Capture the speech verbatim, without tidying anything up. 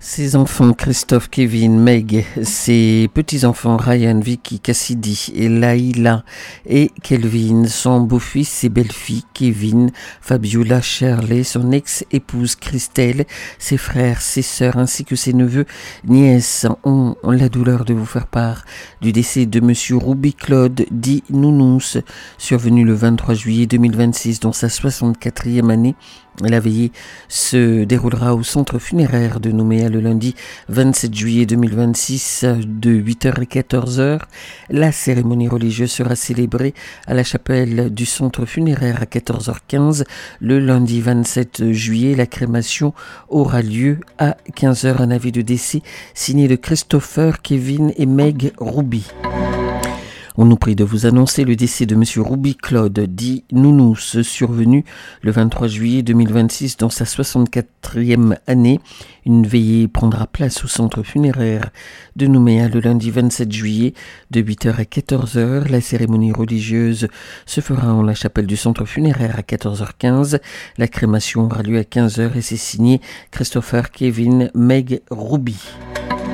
Ses enfants Christophe, Kevin, Meg, ses petits-enfants Ryan, Vicky, Cassidy, et Laïla et Kelvin, son beau-fils et belle-fille Kevin, Fabiola, Shirley, son ex-épouse Christelle, ses frères, ses sœurs ainsi que ses neveux, nièces ont la douleur de vous faire part du décès de monsieur Ruby Claude dit Nounous, survenu le vingt-trois juillet deux mille vingt-six dans sa soixante-quatrième année. La veillée se déroulera au centre funéraire de Nouméa le lundi vingt-sept juillet deux mille vingt-six de huit heures à quatorze heures. La cérémonie religieuse sera célébrée à la chapelle du centre funéraire à quatorze heures quinze. Le lundi vingt-sept juillet, la crémation aura lieu à quinze heures. Un avis de décès signé de Christopher, Kevin et Meg Ruby. On nous prie de vous annoncer le décès de monsieur Ruby Claude dit Nounous, survenu le vingt-trois juillet deux mille vingt-six dans sa soixante-quatrième année. Une veillée prendra place au centre funéraire de Nouméa le lundi vingt-sept juillet de huit heures à quatorze heures. La cérémonie religieuse se fera en la chapelle du centre funéraire à quatorze heures quinze. La crémation aura lieu à quinze heures et c'est signé Christopher, Kevin, Meg Ruby.